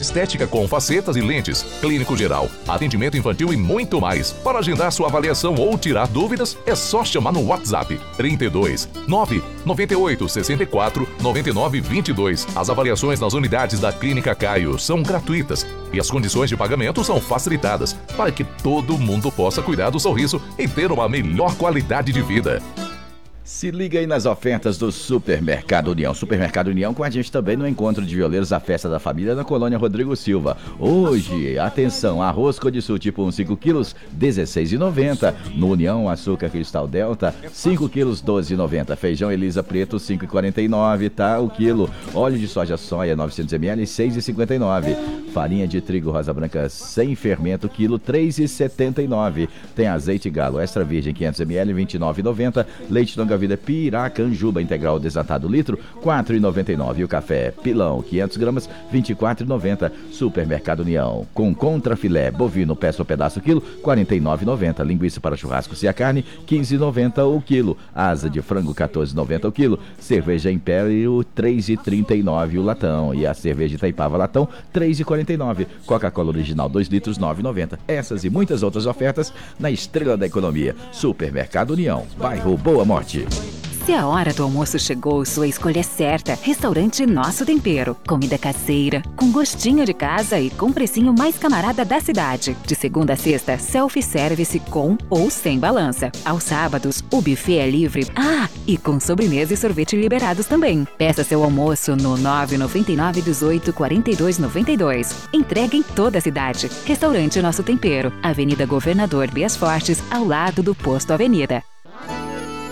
estética com facetas e lentes, clínico geral, atendimento infantil e muito mais. Para agendar sua avaliação ou tirar dúvidas, é só chamar no WhatsApp 32 998 64 99 22. As avaliações nas unidades da Clínica Caio são gratuitas e as condições de pagamento são facilitadas para que todo mundo possa cuidar do sorriso e ter uma melhor qualidade de vida. Se liga aí nas ofertas do Supermercado União. Supermercado União com a gente também no Encontro de Violeiros, a festa da família na Colônia Rodrigo Silva. Hoje, atenção, arroz Codisul tipo 1, 5 quilos, R$16,90. No União, açúcar Cristal Delta, 5 quilos, R$12,90. Feijão Elisa Preto, R$5,49, tá? O quilo. Óleo de soja soia, 900 ml, R$6,59. Farinha de trigo rosa branca sem fermento, quilo, R$3,79. Tem azeite galo extra virgem, 500 ml, R$29,90. Leite longa vida Piracanjuba integral desatado litro, R$4,99. E o café Pilão 500 gramas, R$24,90. Supermercado União. Com contrafilé bovino peça ou pedaço quilo, R$49,90. Linguiça para churrasco se a carne, R$15,90 o quilo. Asa de frango, R$14,90 o quilo. Cerveja Império, R$3,39 o latão. E a cerveja Itaipava latão, R$3,49. Coca-Cola original 2 litros, R$9,90. Essas e muitas outras ofertas na Estrela da Economia. Supermercado União, bairro Boa Morte. Se a hora do almoço chegou, sua escolha é certa. Restaurante Nosso Tempero. Comida caseira, com gostinho de casa e com precinho mais camarada da cidade. De segunda a sexta, self-service com ou sem balança. Aos sábados, o buffet é livre. E com sobremesa e sorvete liberados também. Peça seu almoço no 999 18 42 92. Entrega em toda a cidade. Restaurante Nosso Tempero. Avenida Governador Bias Fortes, ao lado do Posto Avenida.